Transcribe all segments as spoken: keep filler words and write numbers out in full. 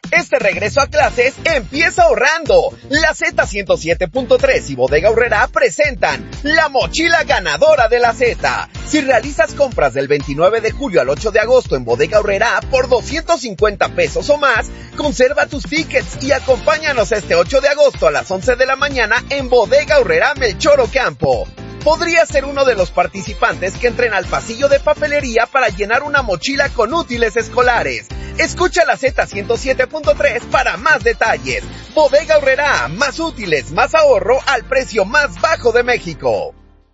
Este regreso a clases empieza ahorrando. La Z ciento siete punto tres y Bodega Aurrerá presentan la mochila ganadora de la Z. Si realizas compras del veintinueve de julio al ocho de agosto en Bodega Aurrerá por doscientos cincuenta pesos o más, conserva tus tickets y acompáñanos este ocho de agosto a las once de la mañana en Bodega Aurrerá Melchor Ocampo. Podrías ser uno de los participantes que entren al pasillo de papelería para llenar una mochila con útiles escolares. Escucha la Z ciento siete punto tres para más detalles. Bodega Aurrerá, más útiles, más ahorro al precio más bajo de México.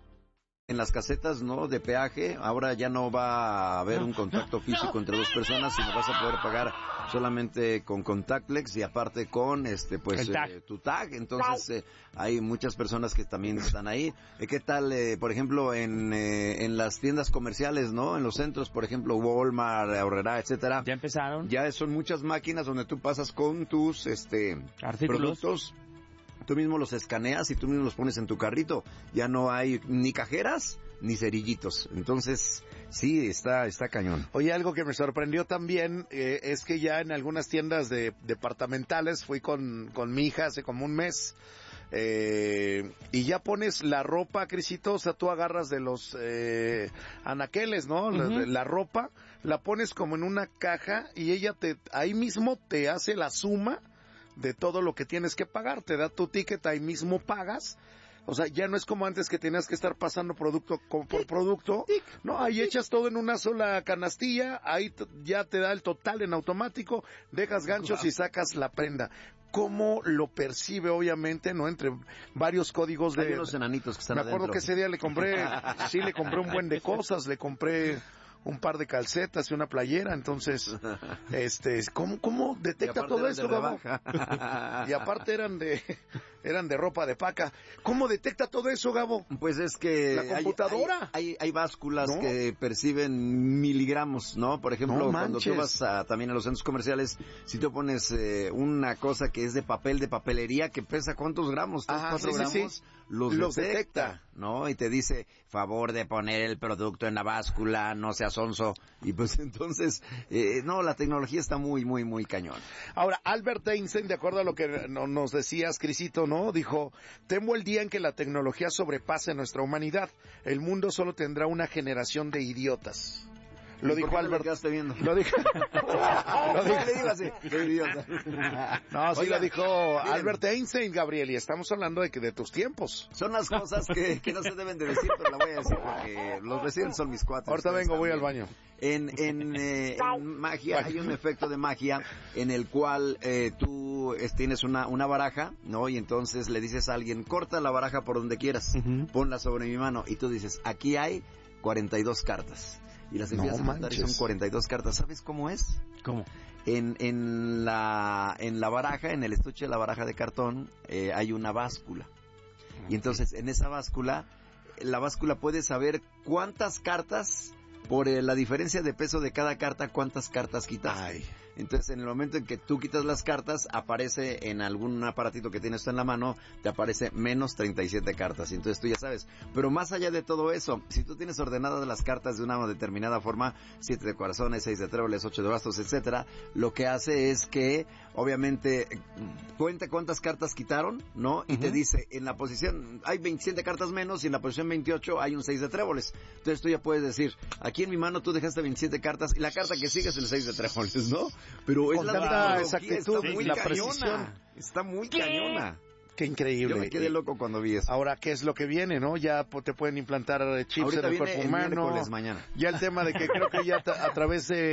En las casetas, ¿no?, de peaje, ahora ya no va a haber un contacto físico entre dos personas, sino vas a poder pagar solamente con contactlex y aparte con este pues tag. Eh, tu tag. Entonces eh, hay muchas personas que también están ahí. Eh, ¿Qué tal, eh, por ejemplo, en eh, en las tiendas comerciales, ¿no? En los centros, por ejemplo, Walmart, Aurrerá, etcétera. Ya empezaron. Ya son muchas máquinas donde tú pasas con tus este artículos. Productos. Tú mismo los escaneas y tú mismo los pones en tu carrito. Ya no hay ni cajeras ni cerillitos. Entonces, sí, está está cañón. Oye, algo que me sorprendió también eh, es que ya en algunas tiendas de departamentales, fui con, con mi hija hace como un mes, eh, y ya pones la ropa, Crisito, o sea, tú agarras de los eh, anaqueles, ¿no? Uh-huh. La, la ropa, la pones como en una caja y ella te ahí mismo te hace la suma de todo lo que tienes que pagar, te da tu ticket, ahí mismo pagas. O sea, ya no es como antes que tenías que estar pasando producto por producto. No, ahí echas todo en una sola canastilla, ahí t- ya te da el total en automático, dejas ganchos y sacas la prenda. ¿Cómo lo percibe, obviamente, no? Entre varios códigos de... Hay unos enanitos que están Me acuerdo adentro. que ese día le compré, sí, le compré un buen de cosas, le compré un par de calcetas y una playera, entonces, este, ¿cómo, cómo detecta todo eso, Gabo? Y aparte eran de, eran de ropa de paca. ¿Cómo detecta todo eso, Gabo? Pues es que la computadora. Hay, hay, hay básculas, ¿no?, que perciben miligramos, ¿no? Por ejemplo, no cuando tú vas a, también a los centros comerciales, si tú pones eh, una cosa que es de papel, de papelería, que pesa ¿cuántos gramos? ¿Tres, cuatro sí, gramos? Sí, sí. Los, los detecta, detecta, ¿no? Y te dice, favor de poner el producto en la báscula, no seas onzo. Y pues entonces, eh, no, la tecnología está muy, muy, muy cañón. Ahora, Albert Einstein, de acuerdo a lo que nos decías, Crisito, ¿no? Dijo, temo el día en que la tecnología sobrepase nuestra humanidad. El mundo solo tendrá una generación de idiotas. Lo dijo Albert. ¿Por qué viendo? Lo dijo. Lo dijo. Le digo así, qué idiota. No, sí. Oiga, lo dijo miren, Albert Einstein, Gabriel, y estamos hablando de que de tus tiempos. Son las cosas que, que no se deben de decir, pero la voy a decir porque los vecinos son mis cuatro. Ahorita vengo, voy al baño. En, en, eh, en magia hay un efecto de magia en el cual eh, tú eh, tienes una, una baraja, ¿no? Y entonces le dices a alguien, corta la baraja por donde quieras, uh-huh. ponla sobre mi mano, y tú dices, aquí hay cuarenta y dos cartas. Y las empiezas no a contar y son cuarenta y dos cartas. ¿Sabes cómo es? ¿Cómo? En, en la, en la baraja, en el estuche de la baraja de cartón, eh, hay una báscula. Okay. Y entonces, en esa báscula, la báscula puede saber cuántas cartas, por eh, la diferencia de peso de cada carta, cuántas cartas quitas. Ay. Entonces, en el momento en que tú quitas las cartas, aparece en algún aparatito que tienes en la mano, te aparece menos treinta y siete cartas. Y entonces tú ya sabes. Pero más allá de todo eso, si tú tienes ordenadas las cartas de una determinada forma, siete de corazones, seis de tréboles, ocho de bastos, etcétera, lo que hace es que, obviamente, cuenta cuántas cartas quitaron, ¿no? Y uh-huh. te dice, en la posición, hay veintisiete cartas menos, y en la posición veintiocho hay un seis de tréboles. Entonces tú ya puedes decir, aquí en mi mano tú dejaste veintisiete cartas, y la carta que sigue es el seis de tréboles, ¿no? Pero es con la tanta exactitud, está muy la cañona, precisión. Está muy ¿Qué? cañona. Qué increíble. Yo me quedé loco cuando vi eso. Ahora, ¿qué es lo que viene, no? Ya te pueden implantar chips ahorita en el cuerpo el humano. Mañana. Ya el tema de que creo que ya a través de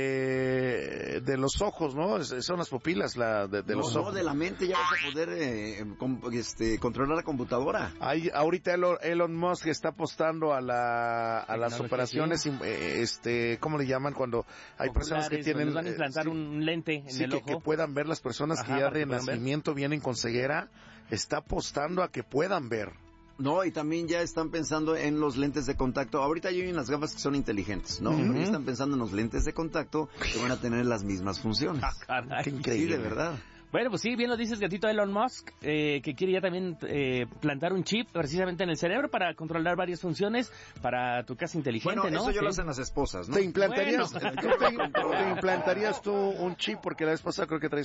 eh, de los ojos, ¿no? Son las pupilas la de, de no, los no, ojos. de la mente ya vas a poder eh, com, este, controlar la computadora. Hay, ahorita Elon, Elon Musk está apostando a la a las operaciones, sí. este, ¿cómo le llaman cuando hay Oculares, personas que tienen les van a implantar eh, un lente en sí, el que, ojo? que puedan ver las personas Ajá, que ya de nacimiento vienen con ceguera? Está apostando a que puedan ver. No, y también ya están pensando en los lentes de contacto. Ahorita ya hay unas gafas que son inteligentes, ¿no? Uh-huh. Ya están pensando en los lentes de contacto que van a tener las mismas funciones. Ah, caray. Qué increíble. Sí, de verdad. Bueno, pues sí, bien lo dices, gatito Elon Musk, eh, que quiere ya también eh, plantar un chip precisamente en el cerebro para controlar varias funciones para tu casa inteligente, bueno, ¿no? eso ya sí. lo hacen las esposas, ¿no? ¿Te implantarías, bueno. ¿tú te, te implantarías tú un chip? Porque la vez pasada creo que traes